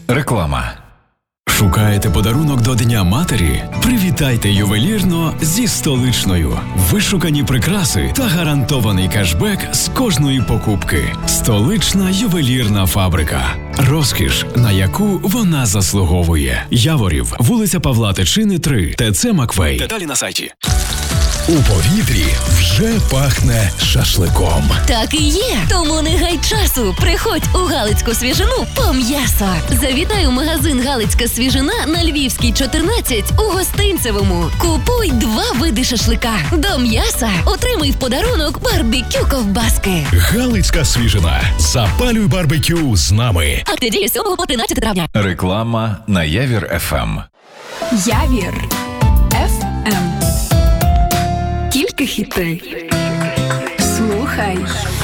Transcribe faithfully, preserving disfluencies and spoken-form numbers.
Реклама. Шукаєте подарунок до Дня матері? Привітайте ювелірно зі Столичною. Вишукані прикраси та гарантований кешбек з кожної покупки. Столична ювелірна фабрика. Розкіш, на яку вона заслуговує. Яворів, вулиця Павла Тичини, три, ТЦ Маквей. Деталі на сайті. У повітрі вже пахне шашликом. Так і є. Тому не гай часу. Приходь у Галицьку свіжину по м'ясо. Завітай у магазин Галицька свіжина на Львівській, чотирнадцять у Гостинцевому. Купуй два види шашлика. До м'яса отримай в подарунок барбекю ковбаски. Галицька свіжина. Запалюй барбекю з нами. Акція діє з сьомого по тринадцяте травня. Реклама на Явір еф ем. Явір еф ем. Тільки хіти. Слухай.